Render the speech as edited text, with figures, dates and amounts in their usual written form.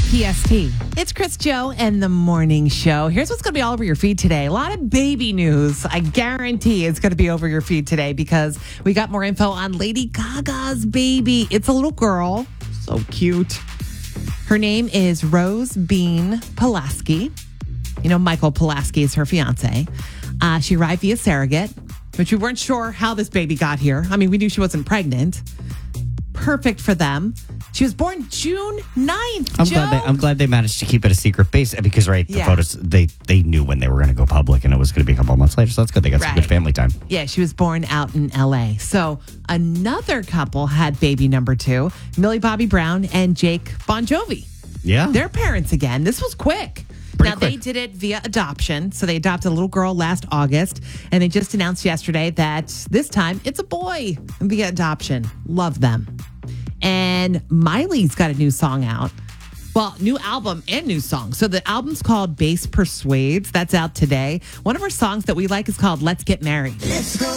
PST. It's Chris, Joe, and the Morning Show. Here's what's going to be all over your feed today. A lot of baby news. I guarantee it's going to be over your feed today because we got more info on Lady Gaga's baby. It's a little girl. So cute. Her name is Rose Bean Pulaski. You know, Michael Pulaski is her fiance. She arrived via surrogate, which we weren't sure how this baby got here. I mean, we knew she wasn't pregnant. Perfect for them. She was born June 9th. I'm glad they managed to keep it a secret base because, the photos, they knew when they were going to go public and it was going to be a couple of months later. So that's good. They got some good family time. Yeah, she was born out in L.A. So another couple had baby number 2, Millie Bobby Brown and Jake Bon Jovi. Yeah. They're parents again. This was quick. They did it via adoption. So they adopted a little girl last August. And they just announced yesterday that this time it's a boy via adoption. Love them. And Miley's got a new song out. Well, new album and new song. So the album's called Bass Persuades. That's out today. One of her songs that we like is called Let's Get Married. Let's go